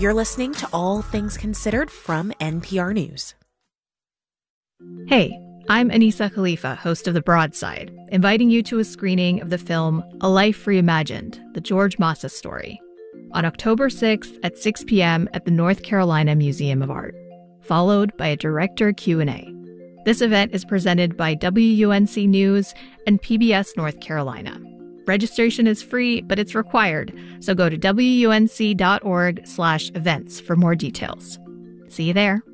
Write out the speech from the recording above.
You're listening to All Things Considered from NPR News. Hey, I'm Anissa Khalifa, host of The Broadside, inviting you to a screening of the film A Life Reimagined, the George Massa story, on October 6th at 6 p.m. at the North Carolina Museum of Art, followed by a director Q&A. This event is presented by WUNC News and PBS North Carolina. Registration is free, but it's required, so go to WUNC.org/events for more details. See you there.